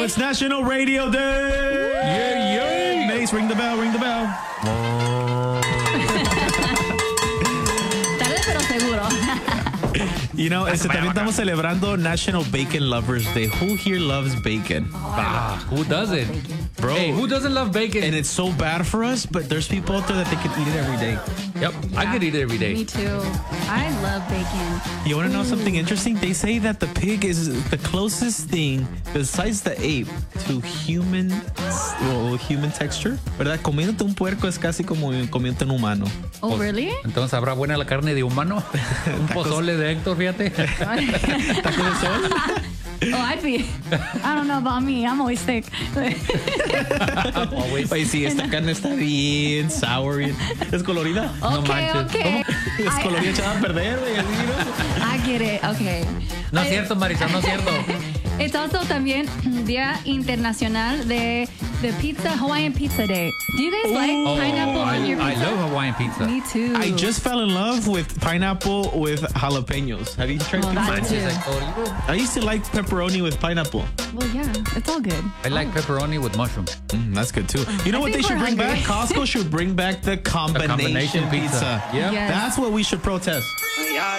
it's National Radio Day. Yeah. Mace, ring the bell, ring the bell. Tarde pero seguro. You know, también estamos celebrando National Bacon Lovers Day. Who here loves bacon? Who doesn't? Bro. Hey, who doesn't love bacon? And it's so bad for us, but there's people out there that they can eat it every day. Yep, I could eat it every day. Me too. I love bacon. You want to know something interesting? They say that the pig is the closest thing besides the ape to human texture. ¿Verdad? Comiéndote un puerco es casi como comiéndote un humano. Oh, really? Entonces, ¿habrá buena la carne de humano? Un pozole de Héctor, fíjate. ¿Taco de sol? Oh, I don't know about me. I'm always sick. Always. Oye, sí, esta carne está bien sour, bien descolorida. No manches. Okay. Descolorida echada a perder, güey. Así, ¿no? I get it. Okay. No es cierto, Marisa, no es cierto. It's also también Día Internacional de Pizza, Hawaiian Pizza Day. Do you guys like pineapple on your I pizza? love Hawaiian pizza. Me too. I just fell in love with pineapple with jalapenos. Have you tried pizza? that too. I used to like pepperoni with pineapple. Well, yeah, it's all good. I like pepperoni with mushroom. That's good too. You know I what they think should we're bring back? hungry. Costco should bring back the combination combination pizza. pizza. Yeah. Yes. That's what we should protest.